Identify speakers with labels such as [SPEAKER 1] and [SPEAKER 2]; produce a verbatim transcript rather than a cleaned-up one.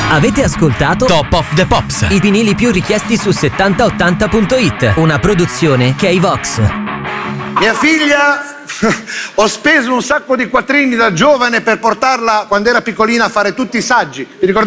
[SPEAKER 1] Avete ascoltato Top of the Pops, i vinili più richiesti su settanta ottanta punto it, una produzione K-Vox.
[SPEAKER 2] Mia figlia, ho speso un sacco di quattrini da giovane per portarla, quando era piccolina, a fare tutti i saggi. Vi ricordate?